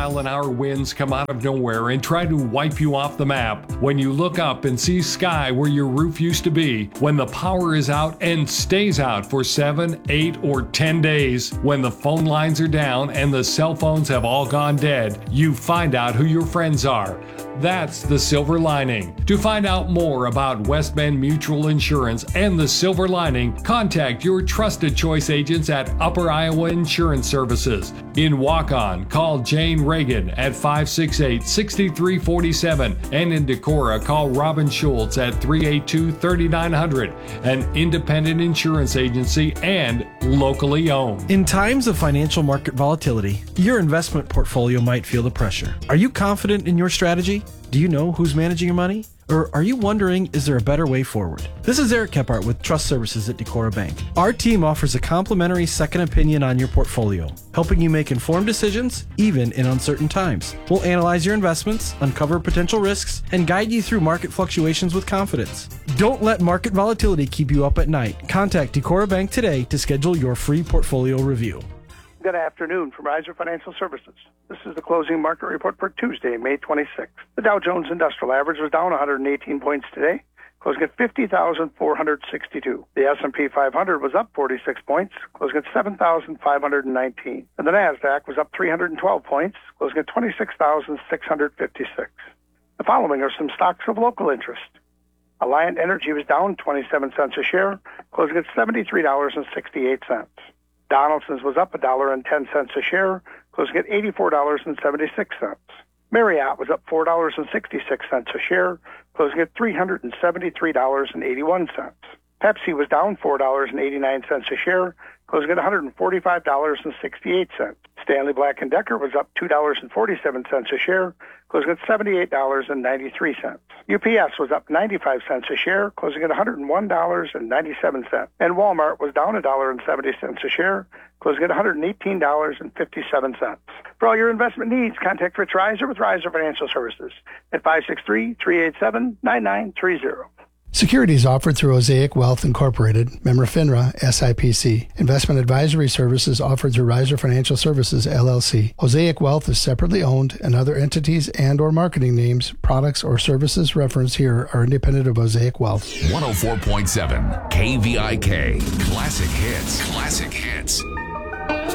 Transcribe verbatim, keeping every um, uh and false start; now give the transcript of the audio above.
mile an hour winds come out of nowhere and try to wipe you off the map. When you look up and see sky where your roof used to be, when the power is out and stays out for seven, eight, or ten days, when the phone lines are down and the cell phones have all gone dead, you find out who your friends are. That's the silver lining. To find out more about West Bend Mutual Insurance and the silver lining, contact your trusted choice agents at Upper Iowa Insurance Services. In Waukon, call Jane Reagan at five six eight, six three four seven, and in Decorah, call Robin Schultz at three eight two, three nine zero zero, an independent insurance agency and locally owned. In times of financial market volatility, your investment portfolio might feel the pressure. Are you confident in your strategy? Do you know who's managing your money? Or are you wondering, is there a better way forward? This is Eric Kephart with Trust Services at Decorah Bank. Our team offers a complimentary second opinion on your portfolio, helping you make informed decisions, even in uncertain times. We'll analyze your investments, uncover potential risks, and guide you through market fluctuations with confidence. Don't let market volatility keep you up at night. Contact Decorah Bank today to schedule your free portfolio review. Good afternoon from Riser Financial Services. This is the closing market report for Tuesday, May twenty-sixth. The Dow Jones Industrial Average was down one hundred eighteen points today, closing at fifty thousand four hundred sixty-two. The S and P five hundred was up forty-six points, closing at seven thousand five hundred nineteen. And the NASDAQ was up three hundred twelve points, closing at twenty-six thousand six hundred fifty-six. The following are some stocks of local interest. Alliant Energy was down twenty-seven cents a share, closing at seventy-three dollars and sixty-eight cents. Donaldson's was up one dollar and ten cents a share, closing at eighty-four dollars and seventy-six cents. Marriott was up four dollars and sixty-six cents a share, closing at three hundred seventy-three dollars and eighty-one cents. Pepsi was down four dollars and eighty-nine cents a share, closing at one hundred forty-five dollars and sixty-eight cents. Stanley Black and Decker was up two dollars and forty-seven cents a share, closing at seventy-eight dollars and ninety-three cents. U P S was up ninety-five cents a share, closing at one hundred one dollars and ninety-seven cents. And Walmart was down one dollar and seventy cents a share, closing at one hundred eighteen dollars and fifty-seven cents. For all your investment needs, contact Rich Riser with Riser Financial Services at five six three, three eight seven, nine nine three zero. Securities offered through Osaic Wealth Incorporated, member FINRA, S I P C. Investment advisory services offered through Riser Financial Services, L L C. Osaic Wealth is separately owned, and other entities and or marketing names, products, or services referenced here are independent of Osaic Wealth. one oh four point seven K V I K. Classic hits. Classic hits.